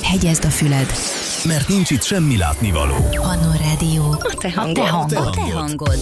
hegyezd a füled. Mert nincs itt semmi látnivaló. Annó Rádió. Te hangod.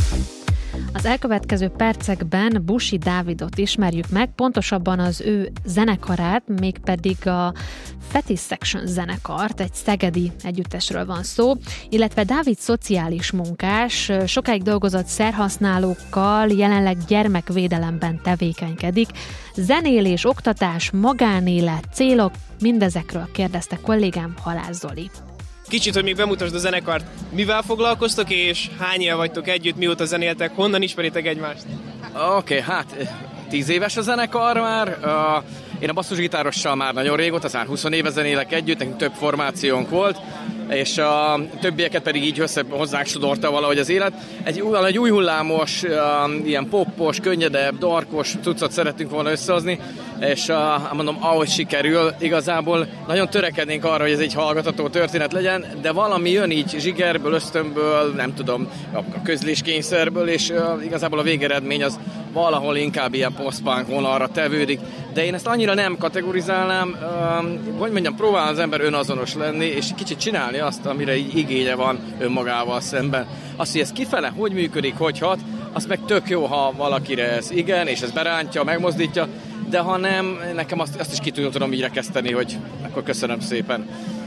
Az elkövetkező percekben Busi Dávidot ismerjük meg, pontosabban az ő zenekarát, mégpedig a Fetish Section zenekart, egy szegedi együttesről van szó, illetve Dávid szociális munkás, sokáig dolgozott szerhasználókkal, jelenleg gyermekvédelemben tevékenykedik. Zenélés, oktatás, magánélet, célok, mindezekről kérdezte kollégám, Halász Zoli. Kicsit, hogy még bemutasd a zenekart. Mivel foglalkoztok, és hány éve vagytok együtt, mióta zenéltek, honnan ismeritek egymást? Oké, hát 10 éves a zenekar már. Én a basszusgitárossal már nagyon régóta, az már 20 éve zenélek együtt, nekünk több formációnk volt, és a többieket pedig így hozzánk sodorta valahogy az élet. Egy új hullámos, ilyen poppos, könnyedebb, darkos cuccot szerettünk volna összehozni, és mondom, ahogy sikerül, igazából nagyon törekednénk arra, hogy ez egy hallgatható történet legyen, de valami jön így zsigerből, ösztönből, nem tudom, a közléskényszerből, és igazából a végeredmény az valahol inkább ilyen post-punk vonalra tevődik, de én ezt annyira nem kategorizálnám, hogy mondjam, próbál az ember önazonos lenni, és kicsit csinálni azt, amire így igénye van önmagával szemben. Azt, hogy ez kifele, hogy működik, hogy hat, az meg tök jó, ha valakire ez igen, és ez berántja, megmozdítja, de ha nem, nekem azt is ki tudom így rekeszteni, hogy akkor köszönöm szépen.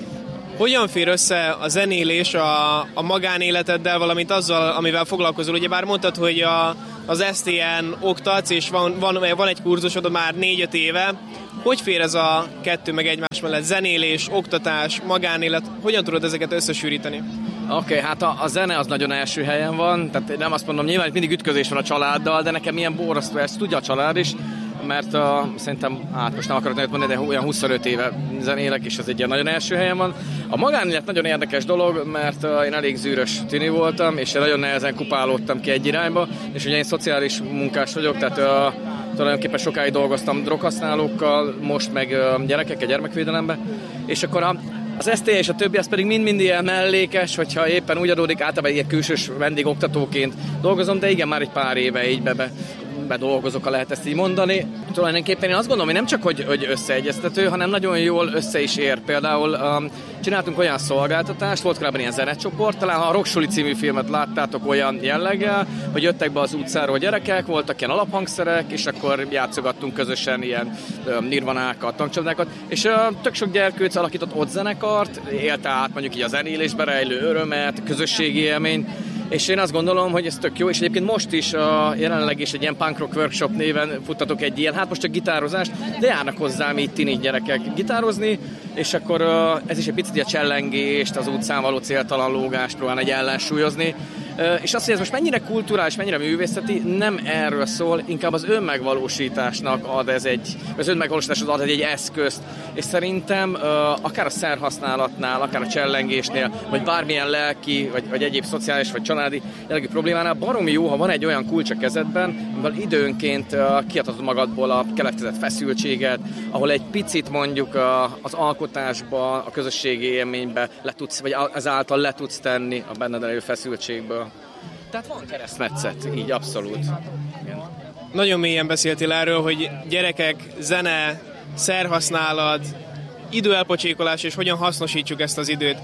Hogyan fér össze a zenélés a magánéleteddel, valamint azzal, amivel foglalkozol? Ugyebár mondtad, hogy az STN oktatsz, és van egy kurzusod már 4-5 éve. Hogy fér ez a kettő meg egymás mellett? Zenélés, oktatás, magánélet, hogyan tudod ezeket összesűríteni? Oké, hát a zene az nagyon első helyen van, tehát nem azt mondom, nyilván mindig ütközés van a családdal, de nekem ilyen borzasztó, ezt tudja a család is, mert szerintem, most nem akarok mondani, de olyan 25 éve zenélek, és ez egy ilyen nagyon első helyen van. A magánélet nagyon érdekes dolog, mert én elég zűrös tini voltam, és nagyon nehezen kupálódtam ki egy irányba, és ugye én szociális munkás vagyok, tehát tulajdonképpen sokáig dolgoztam droghasználókkal, most meg gyerekekkel gyermekvédelemben, és akkor az STA és a többi, az pedig mind-mind ilyen mellékes, hogyha éppen úgy adódik, általában ilyen külsős vendégoktatóként dolgozom, de igen, már egy pár éve így bedolgozok, ha lehet ezt így mondani. Tulajdonképpen én azt gondolom, hogy nem csak, hogy összeegyeztető, hanem nagyon jól össze is ér. Például csináltunk olyan szolgáltatást, volt korábban ilyen zenecsoport, talán ha a Rocksuli című filmet láttátok olyan jelleggel, hogy jöttek be az utcáról gyerekek, voltak ilyen alaphangszerek, és akkor játszogattunk közösen ilyen nirvanákat, tankcsapdákat, és tök sok gyerkőc alakított ott zenekart, élte át mondjuk így a zenélésbe rejlő örömet, közösségi élményt, és én azt gondolom, hogy ez tök jó, és egyébként most is jelenleg is egy ilyen punk rock workshop néven futtatok egy ilyen, hát most csak gitározást, de járnak hozzám így tini gyerekek gitározni, és akkor ez is egy picit a csellengést, az utcán való céltalan lógást próbál egy ellensúlyozni, és azt, hogy ez most mennyire kulturális, mennyire művészeti, nem erről szól, inkább az önmegvalósításnak ad az önmegvalósításhoz ad egy eszközt, és szerintem akár a szerhasználatnál, akár a csellengésnél, vagy bármilyen lelki, vagy egyéb szociális, vagy családi jellegű problémánál baromi jó, ha van egy olyan kulcs a kezedben, amivel időnként kiadhatod magadból a keletkezett feszültséget, ahol egy picit mondjuk az alkotásba, a közösségi élménybe vagy ezáltal le tudsz tenni a benned elő feszültségből. Tehát van keresztmetszet, így abszolút. Igen. Nagyon mélyen beszéltél erről, hogy gyerekek, zene, szerhasználat, időelpocsékolás, és hogyan hasznosítsuk ezt az időt.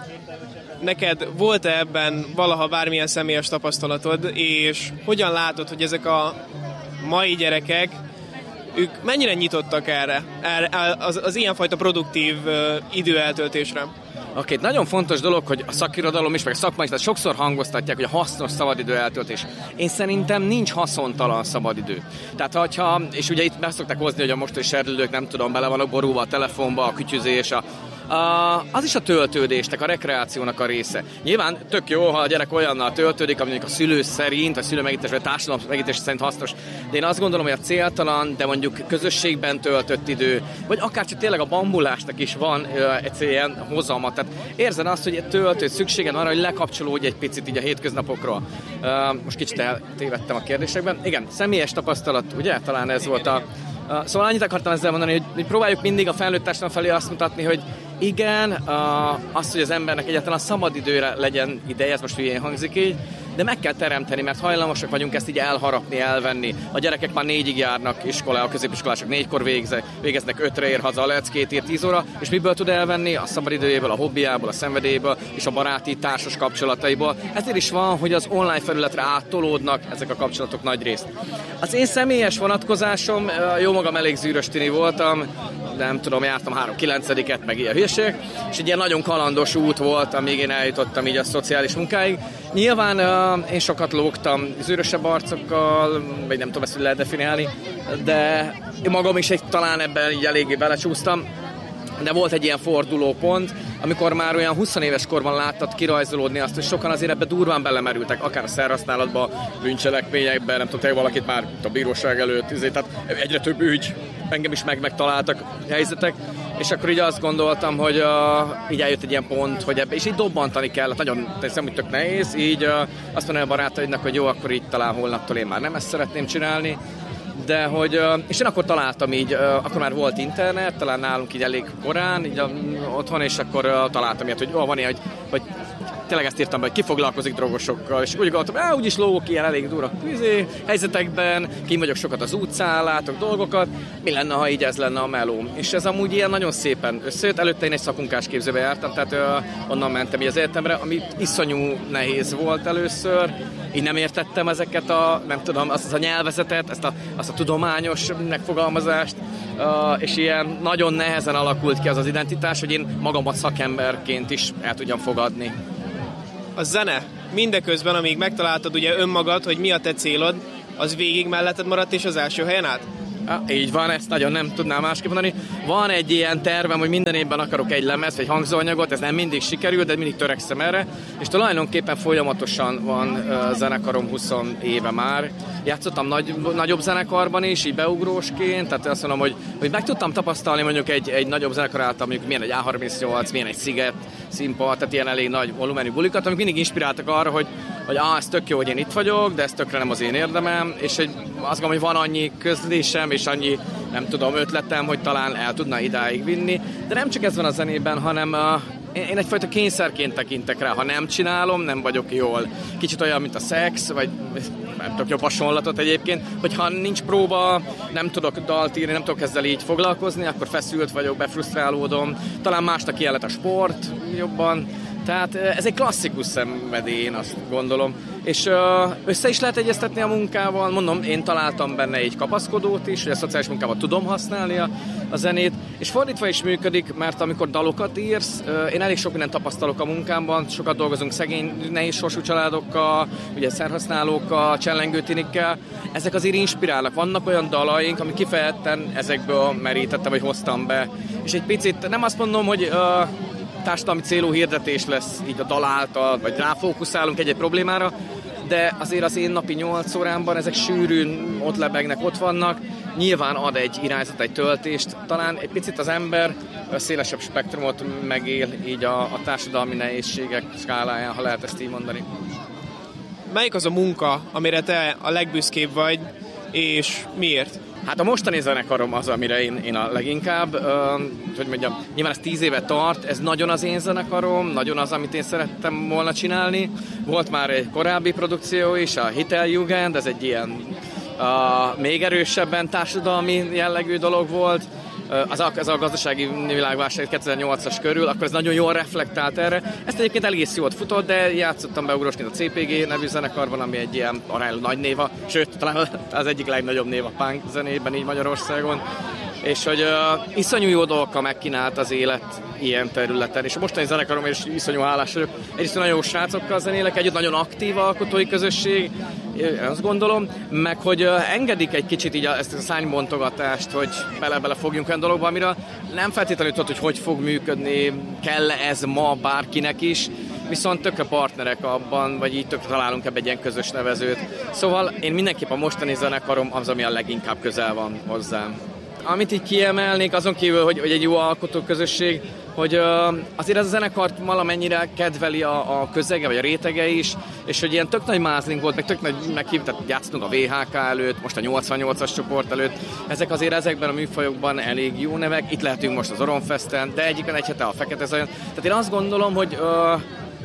Neked volt-e ebben valaha bármilyen személyes tapasztalatod, és hogyan látod, hogy ezek a mai gyerekek, ők mennyire nyitottak erre az ilyenfajta produktív időeltöltésre? Oké, nagyon fontos dolog, hogy a szakirodalom is, meg a szakmai, tehát sokszor hangoztatják, hogy a hasznos szabadidő eltöltés. Én szerintem nincs haszontalan szabadidő. Tehát és ugye itt be szokták hozni, hogy a mostani serdülők, nem tudom, bele vannak borulva a telefonba, a kütyüzés, az is a töltődésnek, a rekreációnak a része. Nyilván tök jó, ha a gyerek olyannal töltődik, ami a szülő szerint, a szülő megítés, vagy a társadalom megítés szerint hasznos. De én azt gondolom, hogy a céltalan, de mondjuk közösségben töltött idő, vagy akár csak tényleg a bambulásnak is van egy ilyen hozama. Tehát érzed azt, hogy töltőd szükséged arra, hogy lekapcsolódj egy picit így a hétköznapokról. Most kicsit eltévedtem a kérdésekben. Igen, személyes tapasztalat, ugye? Talán ez volt Szóval annyit akartam ezzel mondani, hogy próbáljuk mindig a felnőtt társadalom felé azt mutatni, hogy igen, azt, hogy az embernek egyáltalán szabadidőre legyen ideje, ez most hülyén hangzik így, de meg kell teremteni, mert hajlamosak vagyunk ezt így elharapni, elvenni. A gyerekek már 4-ig járnak iskola, a középiskolások 4-kor végeznek, 5-re ér haza, a Lec 2 ér 10 óra, és miből tud elvenni? A szabadidőjéből, a hobbiából, a szenvedélyből és a baráti társas kapcsolataiból. Ezért is van, hogy az online felületre áttolódnak ezek a kapcsolatok nagy részt. Az én személyes vonatkozásom, jó magam elég zűrös tini voltam, nem tudom, jártam 3-9-et, meg ilyen hülyeség, és egy ilyen nagyon kalandos út volt, amíg én eljutottam így a szociális munkáig. Nyilván én sokat lógtam zűrösebb arcokkal, vagy nem tudom ezt, hogy lehet definiálni, de magam is talán ebben így eléggé belecsúsztam, de volt egy ilyen fordulópont, amikor már olyan 20 éves korban láttad kirajzolódni azt, hogy sokan azért ebbe durván belemerültek, akár a szerhasználatba, bűncselekményekbe, nem tudom, valakit már a bíróság előtt, tehát egyre több ügy, engem is megtaláltak helyzetek, és akkor így azt gondoltam, hogy így eljött egy ilyen pont, hogy ebbe, és így dobbantani kell, nagyon teszem, hogy tök nehéz, így azt mondom a barátaidnak, hogy jó, akkor így talán holnaptól én már nem ezt szeretném csinálni, de hogy, és én akkor találtam így, akkor már volt internet, talán nálunk így elég korán, így otthon, és akkor találtam ilyet, hogy van ilyen, hogy tényleg ezt írtam be, hogy ki foglalkozik drogosokkal, és úgy gondoltam, úgyis lógok ilyen elég durva helyzetekben, kim vagyok sokat az utcán, látok dolgokat, mi lenne, ha így ez lenne a melóm. És ez amúgy ilyen nagyon szépen összejött. Előtte én egy szakmunkásképzőbe jártam, tehát onnan mentem így az egyetemre, ami iszonyú nehéz volt először. Én nem értettem ezeket nem tudom, azt a nyelvezetet, azt a tudományos megfogalmazást, és ilyen nagyon nehezen alakult ki az identitás, hogy én magamat szakemberként is el tudjam fogadni. A zene mindeközben, amíg megtaláltad ugye önmagad, hogy mi a te célod, az végig melletted maradt és az első helyen állt? Így van, ezt nagyon nem tudnám másképp mondani. Van egy ilyen tervem, hogy minden évben akarok egy lemez, vagy hangzóanyagot, ez nem mindig sikerül, de mindig törekszem erre, és tulajdonképpen folyamatosan van zenekarom 20 éve már. Játszottam nagyobb zenekarban is, így beugrósként, tehát azt mondom, hogy meg tudtam tapasztalni mondjuk egy nagyobb zenekar által, mondjuk milyen egy A38, milyen egy Sziget színpad, tehát ilyen elég nagy volumenű bulikat, amik mindig inspiráltak arra, hogy ez tök jó, hogy én itt vagyok, de ez tökre nem az én érdemem, és azt gondolom, hogy van annyi közlésem, és annyi, nem tudom, ötletem, hogy talán el tudna idáig vinni, de nem csak ez van a zenében, hanem én egyfajta kényszerként tekintek rá, ha nem csinálom, nem vagyok jól. Kicsit olyan, mint a szex, vagy nem tudok jobb hasonlatot egyébként, hogyha nincs próba, nem tudok dalt írni, nem tudok ezzel így foglalkozni, akkor feszült vagyok, befrusztrálódom. Talán másnak ilyen lett a sport jobban. Tehát ez egy klasszikus szenvedély, én azt gondolom. És össze is lehet egyeztetni a munkával. Mondom, én találtam benne egy kapaszkodót is, hogy a szociális munkában tudom használni a zenét, és fordítva is működik, mert amikor dalokat írsz, én elég sok mindent tapasztalok a munkámban, sokat dolgozunk szegény, nehéz sorsú családokkal, ugye szerhasználókkal, csellengő tinikkel, ezek azért inspirálnak. Vannak olyan dalaink, amik kifejezetten ezekből merítettem, vagy hoztam be. És egy picit, nem azt mondom, hogy társadalmi célú hirdetés lesz így a dal által, vagy ráfókuszálunk egy problémára, de azért az én napi 8 órámban ezek sűrűn ott lebegnek, ott vannak, nyilván ad egy irányzat, egy töltést, talán egy picit az ember szélesebb spektrumot megél így a társadalmi nehézségek skáláján, ha lehet ezt így mondani. Melyik az a munka, amire te a legbüszkébb vagy, és miért? Hát a mostani zenekarom az, amire én a leginkább, hogy mondjam, nyilván ez 10 éve tart, ez nagyon az én zenekarom, nagyon az, amit én szerettem volna csinálni. Volt már egy korábbi produkció is, a Hiteljugend, ez egy ilyen még erősebben társadalmi jellegű dolog volt. Ez a gazdasági világválság 2008-as körül, akkor ez nagyon jól reflektált erre. Ezt egyébként egész jót futott, de játszottam beugrósként a CPG nevű zenekarban, ami egy ilyen aránylag nagy néva, sőt, talán az egyik legnagyobb név a punk zenében így Magyarországon. És hogy iszonyú jó dolgokkal megkínált az élet ilyen területen. És a mostani zenekarom is iszonyú hálás vagyok. Egyrészt nagyon jó srácokkal zenélek, együtt nagyon aktív alkotói közösség, azt gondolom, meg hogy engedik egy kicsit így ezt a szánybontogatást, hogy bele fogjunk olyan dologba, amire nem feltétlenül tudod, hogy fog működni, kell ez ma bárkinek is, viszont tökre partnerek abban, vagy így tökre találunk ebbe egy ilyen közös nevezőt. Szóval én mindenképp a mostani zenekarom az, ami a leginkább közel van hozzám. Amit így kiemelnék, azon kívül, hogy egy jó alkotóközösség, hogy azért ez a zenekart valamennyire kedveli a közege, vagy a rétege is, és hogy ilyen tök nagy mázlink volt, meg tök nagy tehát játszottunk a VHK előtt, most a 88-as csoport előtt, ezek azért ezekben a műfajokban elég jó nevek, itt lehetünk most az Oronfesten, de egyikben egy hete a Fekete Zajon. Tehát én azt gondolom, hogy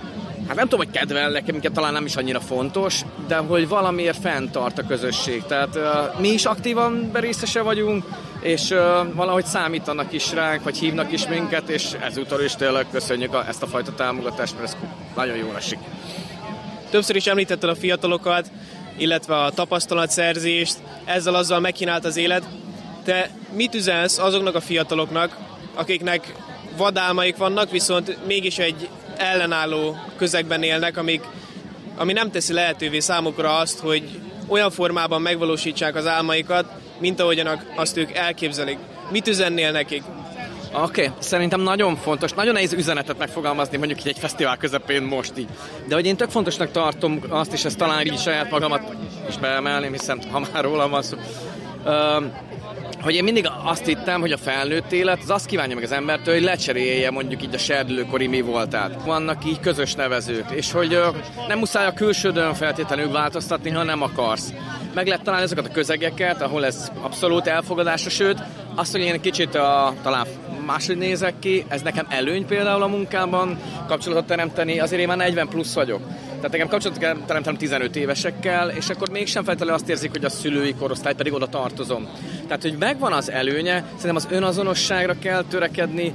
hát nem tudom, hogy kedvelnek, minket talán nem is annyira fontos, de hogy valamiért fenntart a közösség. Tehát mi is aktívan részese vagyunk, és valahogy számítanak is ránk, vagy hívnak is minket, és ezúttal is tényleg köszönjük ezt a fajta támogatást, mert ez nagyon jól esik. Többször is említetted a fiatalokat, illetve a tapasztalatszerzést, ezzel-azzal megkínált az élet. Te mit üzensz azoknak a fiataloknak, akiknek vadálmaik vannak, viszont mégis egy ellenálló közegben élnek, ami nem teszi lehetővé számukra azt, hogy olyan formában megvalósítsák az álmaikat, mint ahogyan azt ők elképzelik. Mit üzennél nekik? Oké, szerintem nagyon fontos, nagyon nehéz üzenetet megfogalmazni mondjuk így egy fesztivál közepén most így. De hogy én tök fontosnak tartom azt is, ezt talán így saját magamat is beemelném, hiszen ha már rólam van szó, hogy én mindig azt hittem, hogy a felnőtt élet az azt kívánja meg az embertől, hogy lecserélje mondjuk így a serdülőkori mi voltát. Vannak így közös nevezők, és hogy nem muszáj a külsődön feltétlenül változtatni, ha nem akarsz. Meg lehet találni azokat a közegeket, ahol ez abszolút elfogadásra, sőt, azt, hogy én egy kicsit talán máshogy nézek ki, ez nekem előny például a munkában, kapcsolatot teremteni, azért én már 40 plusz vagyok. Tehát nekem kapcsolatot kell teremtenem 15 évesekkel, és akkor mégsem feltétlenül azt érzik, hogy a szülői korosztály, pedig oda tartozom. Tehát, hogy megvan az előnye, szerintem az önazonosságra kell törekedni,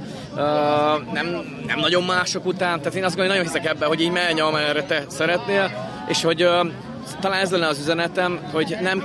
nem nagyon mások után, tehát én azt gondolom, hogy nagyon hiszek ebben, hogy így menj, amerre te szeretnél, és hogy talán ez lenne az üzenetem, hogy nem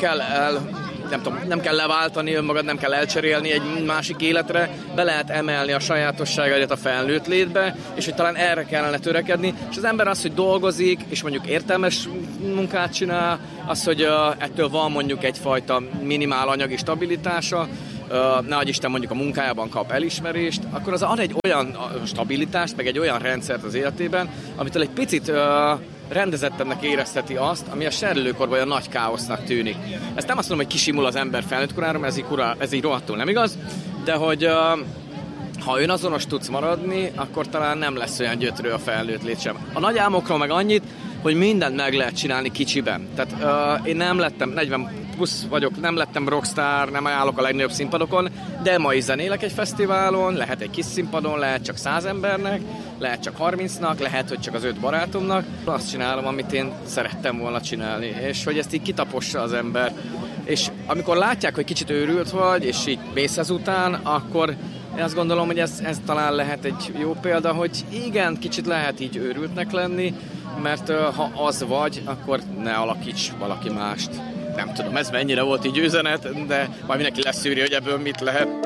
kell leváltani önmagad, nem kell elcserélni egy másik életre, be lehet emelni a sajátosságaidat a felnőtt létbe, és hogy talán erre kellene törekedni, és az ember az, hogy dolgozik, és mondjuk értelmes munkát csinál, az, hogy ettől van mondjuk egyfajta minimál anyagi stabilitása, nehogy Isten mondjuk a munkájában kap elismerést, akkor az ad egy olyan stabilitást, meg egy olyan rendszert az életében, amitől egy picit rendezettebbnek érezheti azt, ami a serdülőkorban olyan nagy káosznak tűnik. Ezt nem azt mondom, hogy kisimul az ember felnőtt korára, mert ez így rohadtul nem igaz, de hogy ha önazonos tudsz maradni, akkor talán nem lesz olyan gyötrő a felnőtt lét sem. A nagy álmokról meg annyit, hogy mindent meg lehet csinálni kicsiben. Tehát én nem lettem, 40 plusz vagyok, nem lettem rockstar, nem állok a legnagyobb színpadokon, de ma is zenélek egy fesztiválon, lehet egy kis színpadon, lehet csak 100 embernek, lehet csak 30-nak, lehet, hogy csak az 5 barátomnak. Azt csinálom, amit én szerettem volna csinálni, és hogy ezt így kitapossa az ember. És amikor látják, hogy kicsit őrült vagy, és így mész ezután, akkor én azt gondolom, hogy ez talán lehet egy jó példa, hogy igen, kicsit lehet így őrültnek lenni, mert ha az vagy, akkor ne alakíts valaki mást. Nem tudom, ez mennyire volt így üzenet, de majd mindenki leszűri, hogy ebből mit lehet.